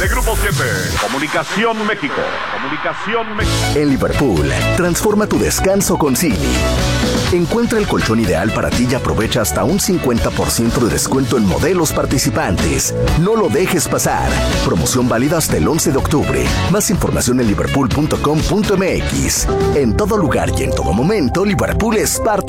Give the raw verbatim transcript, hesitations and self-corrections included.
De Grupo siete, Comunicación México. Comunicación México. En Liverpool, transforma tu descanso con Silly. Encuentra el colchón ideal para ti y aprovecha hasta un cincuenta por ciento de descuento en modelos participantes. No lo dejes pasar. Promoción válida hasta el once de octubre. Más información en liverpool punto com punto m x. En todo lugar y en todo momento, Liverpool es parte